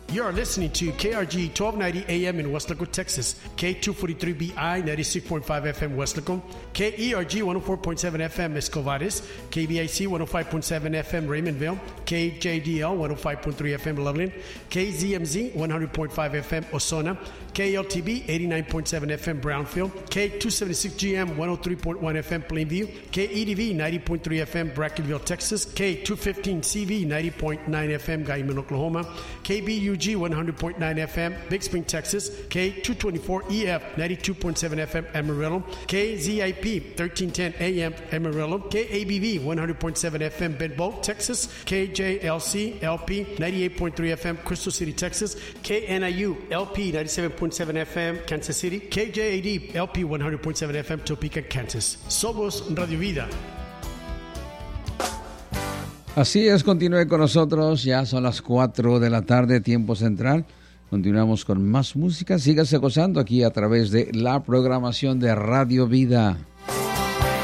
You are listening to KRG 1290 AM in West Laco, Texas, K243BI 96.5 FM West Laco, KERG 104.7 FM Escovares, KBIC 105.7 FM Raymondville, KJDL 105.3 FM Loveland, KZMZ 100.5 FM Osona, KLTB 89.7 FM Brownfield, K276GM 103.1 FM Plainview, KEDV 90.3 FM Brackenville, Texas, K215CV 90.9 FM Guyman, Oklahoma, KBUG 100.9 FM Big Spring, Texas, K224EF 92.7 FM Amarillo, KZIP 1310 AM Amarillo, KABV 100.7 FM Benbow, Texas, KJLC LP 98.3 FM Crystal City, Texas, KNIU LP 97.7 FM Kansas City, KJAD LP 100.7 FM Topeka, Kansas. Somos Radio Vida. Así es, continúe con nosotros, ya son las 4 de la tarde, tiempo central. Continuamos con más música, sígase gozando aquí a través de la programación de Radio Vida.